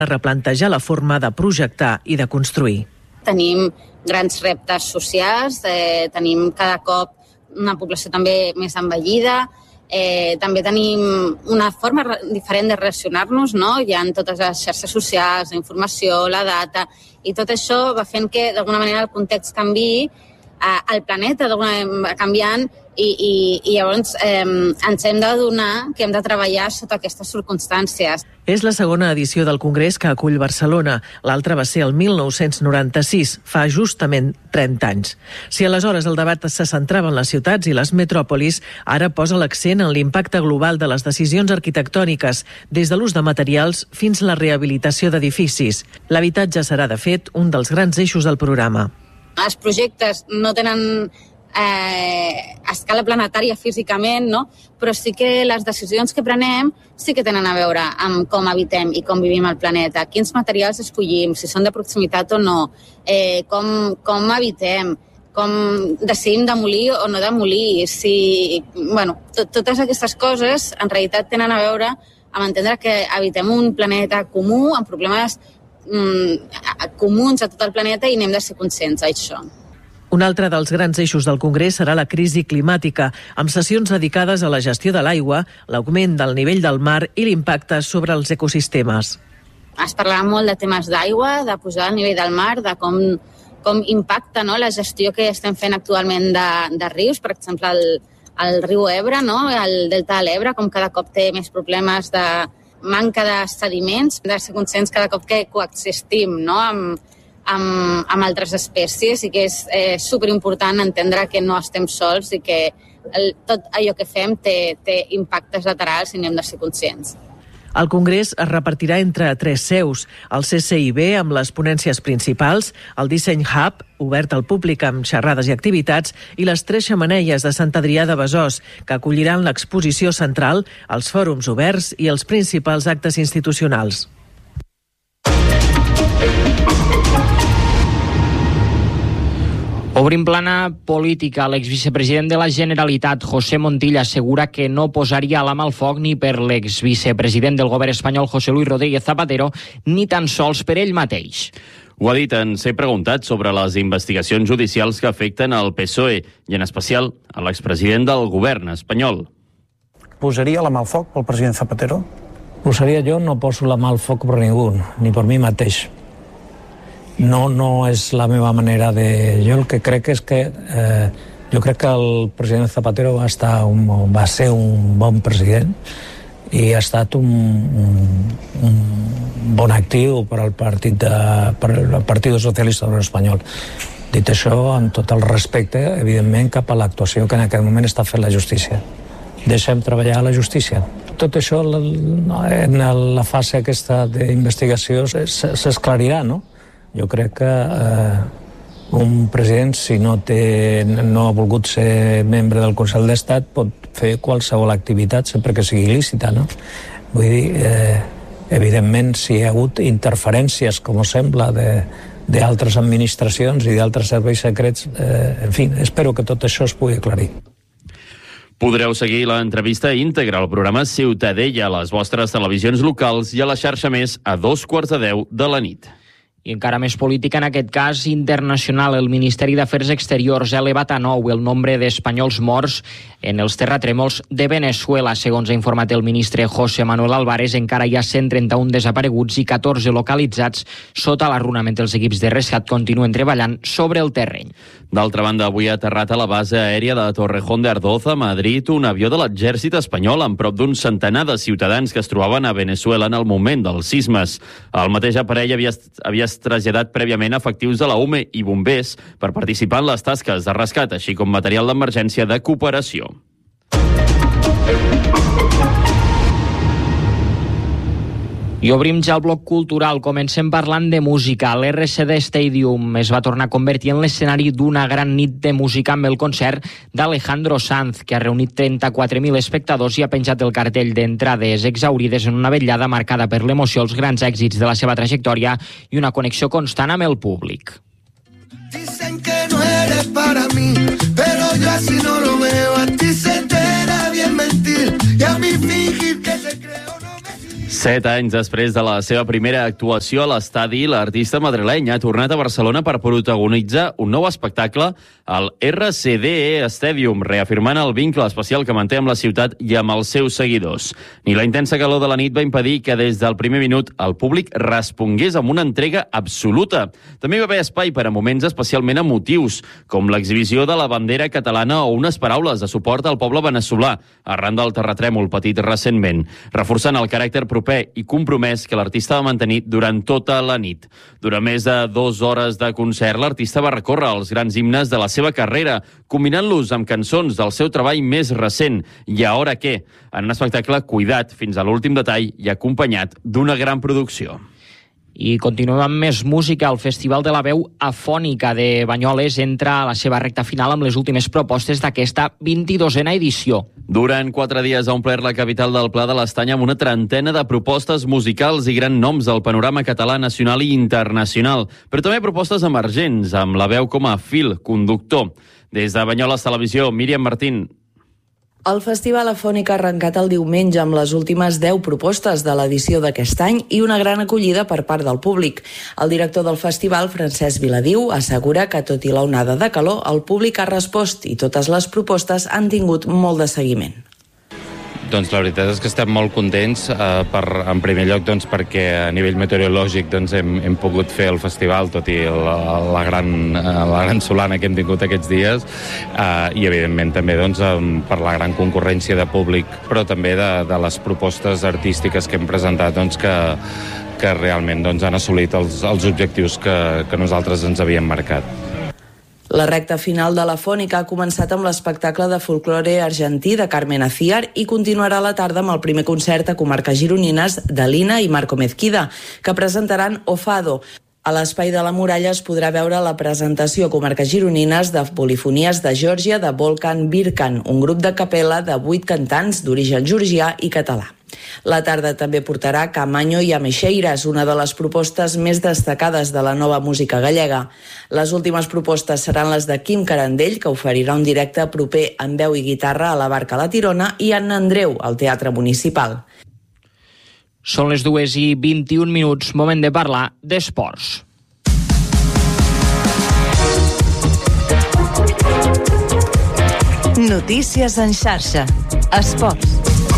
a replantejar la forma de projectar i de construir. Tenim grans reptes socials, tenim cada cop una població també més envellida, també tenim una forma diferent de relacionar-nos, no? Hi ha totes les xarxes socials, la informació, la data, i tot això va fent que d'alguna manera el context canviï, el planeta d'alguna manera va canviant i llavors ens hem d'adonar que hem de treballar sota aquestes circumstàncies. És la segona edició del Congrés que acull Barcelona. L'altra va ser el 1996, fa justament 30 anys. Si aleshores el debat se centrava en les ciutats i les metròpolis, ara posa l'accent en l'impacte global de les decisions arquitectòniques, des de l'ús de materials fins a la rehabilitació d'edificis. L'habitatge serà, de fet, un dels grans eixos del programa. Els projectes no tenen a escala planetària físicament, no? Però sí que les decisions que prenem sí que tenen a veure amb com habitem i com vivim al planeta, quins materials escollim, si són de proximitat o no, com habitem, com decidim demolir o no demolir, totes aquestes coses en realitat tenen a veure amb entendre que habitem un planeta comú, amb problemes comuns a tot el planeta i n'hem de ser conscients d'això. Un altre dels grans eixos del Congrés serà la crisi climàtica, amb sessions dedicades a la gestió de l'aigua, l'augment del nivell del mar i l'impacte sobre els ecosistemes. Es parlarà molt de temes d'aigua, de pujar el nivell del mar, de com impacta, no, la gestió que estem fent actualment de rius, per exemple el riu Ebre, no, el delta de l'Ebre, com cada cop té més problemes de manca de sediments, de ser conscients cada cop que coexistim, no, amb altres espècies, i que és superimportant entendre que no estem sols i que tot allò que fem té impactes laterals i n'hem de ser conscients. El Congrés es repartirà entre 3 seus, el CCIB amb les ponències principals, el Disseny Hub, obert al públic amb xerrades i activitats, i les 3 xemeneies de Sant Adrià de Besòs, que acolliran l'exposició central, els fòrums oberts i els principals actes institucionals. Obrim plana política. L'exvicepresident de la Generalitat, José Montilla, assegura que no posaria la mà al foc ni per l'exvicepresident del govern espanyol, José Luis Rodríguez Zapatero, ni tan sols per ell mateix. Ho ha dit en ser preguntat sobre les investigacions judicials que afecten el PSOE i en especial a l'expresident del govern espanyol. Posaria la mà al foc pel president Zapatero? Posaria jo, no poso la mà al foc per ningú, ni per mi mateix. No és la meva manera de... Jo el que crec és que... jo crec que el president Zapatero va ser un bon president i ha estat un bon actiu per al Partit Socialista Obrer Espanyol. Dit això, amb tot el respecte, evidentment, cap a l'actuació que en aquest moment està fent la justícia. Deixem treballar a la justícia. Tot això, en la fase aquesta d'investigació, s'esclarirà, no? Jo crec que un president, si no ha volgut ser membre del Consell d'Estat, pot fer qualsevol activitat sempre que sigui il·lícita, no? Vull dir, evidentment, si hi ha hagut interferències, com sembla, d'altres administracions i d'altres serveis secrets, en fi, espero que tot això es pugui aclarir. Podreu seguir l'entrevista íntegra al programa Ciutadella a les vostres televisions locals i a la xarxa Més a 2:45 de la nit. I encara més política, en aquest cas internacional. El Ministeri d'Afers Exteriors ha elevat a 9 el nombre d'espanyols morts en els terratrèmols de Venezuela. Segons ha informat el ministre José Manuel Álvarez, encara hi ha 131 desapareguts i 14 localitzats sota la runa, mentre els equips de rescat continuen treballant sobre el terreny. D'altra banda, avui ha aterrat a la base aèria de Torrejón de Ardoz, a Madrid, un avió de l'exèrcit espanyol amb prop d'un centenar de ciutadans que es trobaven a Venezuela en el moment dels sismes. El mateix aparell havia traslladat prèviament efectius de la UME i bombers per participar en les tasques de rescat, així com material d'emergència de cooperació. I obrim ja el bloc cultural. Comencem parlant de música. L'RCD Stadium es va tornar a convertir en l'escenari d'una gran nit de música amb el concert d'Alejandro Sanz, que ha reunit 34.000 espectadors i ha penjat el cartell d'entrades exaurides en una vetllada marcada per l'emoció, els grans èxits de la seva trajectòria i una connexió constant amb el públic. Dicen que no eres para mí, pero yo así no lo veo. A ti se te da bien mentir y a mí fingir que te creo. 7 anys després de la seva primera actuació a l'estadi, l'artista madrileny ha tornat a Barcelona per protagonitzar un nou espectacle al RCDE Stadium, reafirmant el vincle especial que manté amb la ciutat i amb els seus seguidors. Ni la intensa calor de la nit va impedir que des del primer minut el públic respongués amb una entrega absoluta. També va haver espai per a moments especialment emotius, com l'exhibició de la bandera catalana o unes paraules de suport al poble veneçolà, arran del terratrèmol patit recentment, reforçant el caràcter proper i compromès que l'artista va mantenir durant tota la nit. Durant més de 2 hores de concert, l'artista va recórrer els grans himnes de la seva carrera, combinant-los amb cançons del seu treball més recent, I Ahora Qué, en un espectacle cuidat fins a l'últim detall i acompanyat d'una gran producció. I continuem amb més música. El Festival de la Veu Afònica de Banyoles entra a la seva recta final amb les últimes propostes d'aquesta 22a edició. Durant 4 dies ha omplert la capital del Pla de l'Estany amb una trentena de propostes musicals i grans noms del panorama català, nacional i internacional, però també propostes emergents, amb la veu com a fil conductor. Des de Banyoles Televisió, Míriam Martín. El Festival Afònic ha arrencat el diumenge amb les últimes 10 propostes de l'edició d'aquest any i una gran acollida per part del públic. El director del festival, Francesc Viladiu, assegura que tot i l'onada de calor, el públic ha respost i totes les propostes han tingut molt de seguiment. Doncs la veritat és que estem molt contents, en primer lloc perquè a nivell meteorològic hem pogut fer el festival, tot i la gran solana que hem tingut aquests dies, i evidentment també per la gran concurrència de públic, però també de les propostes artístiques que hem presentat que realment han assolit els objectius que nosaltres ens havíem marcat. La recta final de la Fònica ha començat amb l'espectacle de folklore argentí de Carmen Aciar i continuarà a la tarda amb el primer concert a comarques gironines de Lina i Marco Mezquida, que presentaran Ofado. A l'Espai de la Muralla es podrà veure la presentació a comarques gironines de polifonies de Geòrgia de Volkan Birkan, un grup de capella de 8 cantants d'origen georgià i català. La tarda també portarà Camanyo i Ameixeiras, una de les propostes més destacades de la nova música gallega. Les últimes propostes seran les de Quim Carandell, que oferirà un directe proper amb veu i guitarra a la Barca La Tirona, i Anna Andreu, al Teatre Municipal. Són les 2:21, moment de parlar d'esports. Notícies en xarxa. Esports.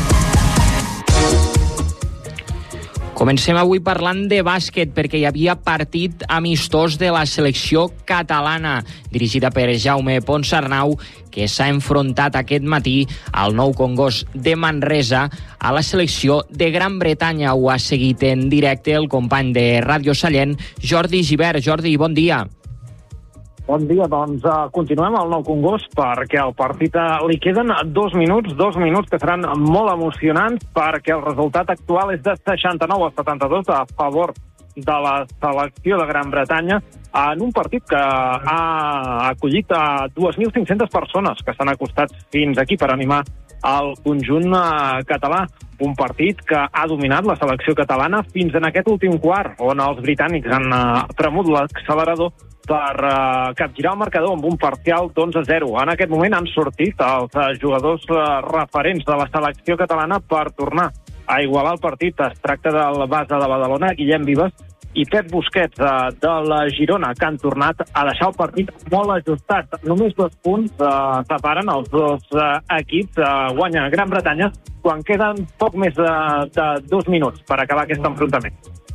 Comencem avui parlant de bàsquet perquè hi havia partit amistós de la selecció catalana, dirigida per Jaume Ponsarnau, que s'ha enfrontat aquest matí al Nou Congost de Manresa a la selecció de Gran Bretanya. Ho ha seguit en directe el company de Ràdio Sallent, Jordi Gibert. Jordi, bon dia. Bon dia, doncs continuem al Nou Congost perquè al partit li queden 2 minuts que seran molt emocionants perquè el resultat actual és de 69-72 a favor de la selecció de Gran Bretanya en un partit que ha acollit a 2.500 persones que s'han acostat fins aquí per animar el conjunt català. Un partit que ha dominat la selecció catalana fins en aquest últim quart, on els britànics han premut l'accelerador per capgirar el marcador amb un parcial d'11-0. En aquest moment han sortit els jugadors referents de la selecció catalana per tornar a igualar el partit. Es tracta del base de Badalona, Guillem Vives, i Pep Busquets de la Girona, que han tornat a deixar el partit molt ajustat. Només 2 punts separen els dos equips. Guanya Gran Bretanya quan queden poc més de 2 minuts per acabar aquest enfrontament.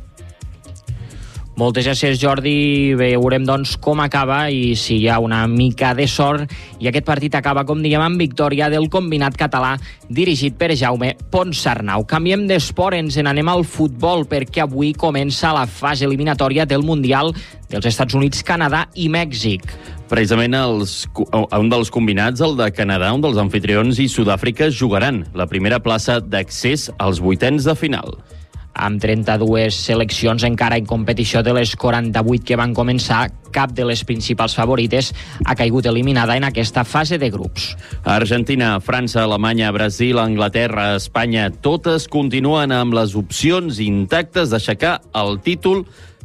Moltes gràcies, Jordi. Veurem, doncs, com acaba i si hi ha una mica de sort. I aquest partit acaba, com diguem, amb victòria del combinat català dirigit per Jaume Ponsarnau. Canviem d'esport, ens n'anem al futbol perquè avui comença la fase eliminatòria del Mundial dels Estats Units, Canadà i Mèxic. Precisament un dels combinats, el de Canadà, un dels anfitrions, i Sud-àfrica jugaran la primera plaça d'accés als 8ens de final. Amb 32 seleccions encara en competició de les 48 que van començar, cap de les principals favorites ha caigut eliminada en aquesta fase de grups. Argentina, França, Alemanya, Brasil, Anglaterra, Espanya, totes continuen amb les opcions intactes d'aixecar el títol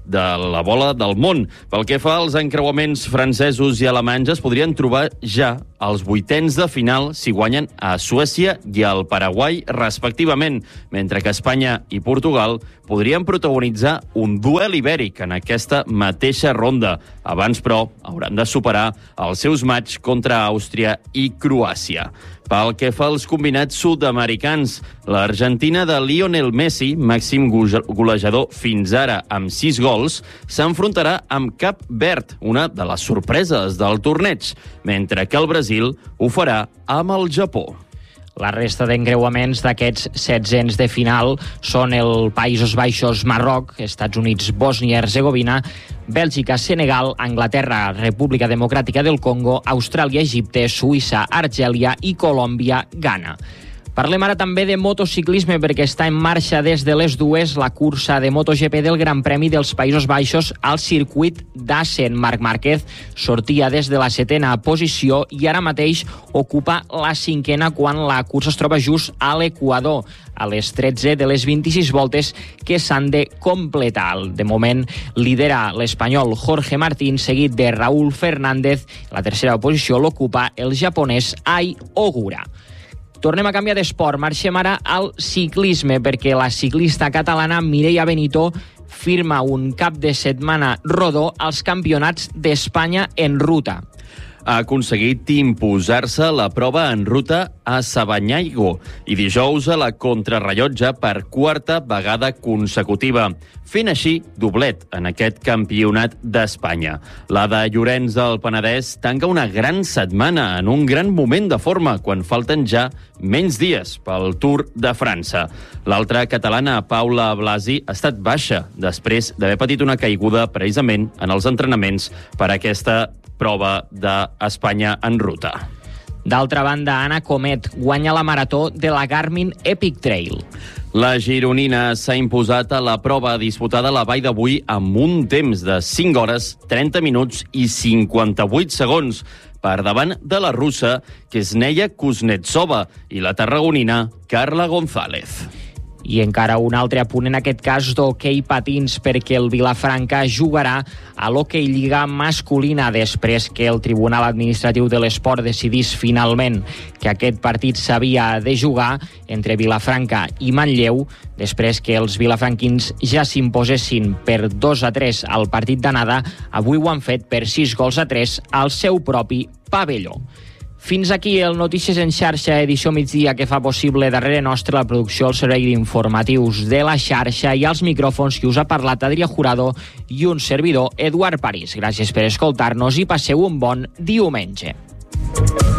de la bola del món. Pel que fa als encreuaments francesos i alemanys, es podrien trobar ja als vuitens de final si guanyen a Suècia i al Paraguai, respectivament, mentre que Espanya i Portugal podrien protagonitzar un duel ibèric en aquesta mateixa ronda. Abans, però, hauran de superar els seus matxs contra Àustria i Croàcia. Pel que fa als combinats sud-americans, l'Argentina de Lionel Messi, màxim golejador fins ara amb 6 gols, s'enfrontarà amb Cap Verd, una de les sorpreses del torneig, mentre que el Brasil ho farà amb el Japó. La resta d'encreuaments d'aquests 16 de final són el Països Baixos, Marroc, Estats Units, Bòsnia i Herzegovina, Bèlgica, Senegal, Anglaterra, República Democràtica del Congo, Austràlia, Egipte, Suïssa, Argèlia i Colòmbia, Ghana. Parlem ara també de motociclisme perquè està en marxa des de les 2 la cursa de MotoGP del Gran Premi dels Països Baixos al circuit d'Assen. Marc Márquez sortia des de la 7a posició i ara mateix ocupa la 5a quan la cursa es troba just a l'Equador, a les 13 de les 26 voltes que s'han de completar. De moment lidera l'espanyol Jorge Martín, seguit de Raúl Fernández. La tercera posició l'ocupa el japonès Ai Ogura. Tornem a canviar d'esport. Marxem ara al ciclisme perquè la ciclista catalana Mireia Benito firma un cap de setmana rodó als campionats d'Espanya en ruta. Ha aconseguit imposar-se la prova en ruta a Sabanyaigo i dijous a la contrarrellotge per quarta vegada consecutiva, fent així doblet en aquest campionat d'Espanya. La de Llorenç del Penedès tanca una gran setmana en un gran moment de forma quan falten ja menys dies pel Tour de França. L'altra catalana, Paula Blasi, ha estat baixa després d'haver patit una caiguda precisament en els entrenaments per a aquesta prova d'Espanya en ruta. D'altra banda, Anna Comet guanya la marató de la Garmin Epic Trail. La gironina s'ha imposat a la prova disputada a la vall d'avui amb un temps de 5 hores, 30 minuts i 58 segons, per davant de la russa Ksenia Kuznetsova i la tarragonina Carla González. I encara un altre apunt, en aquest cas d'hoquei patins, perquè el Vilafranca jugarà a l'hoquei lliga masculina després que el Tribunal Administratiu de l'Esport decidís finalment que aquest partit s'havia de jugar entre Vilafranca i Manlleu, després que els vilafranquins ja s'imposessin per 2-3 al partit d'anada. Avui ho han fet per 6-3 al seu propi pavelló. Fins aquí el Notícies en xarxa, edició migdia, que fa possible darrere nostre la producció al servei d'informatius de la xarxa i als micròfons que us ha parlat Adrià Jurado i un servidor, Eduard París. Gràcies per escoltar-nos i passeu un bon diumenge.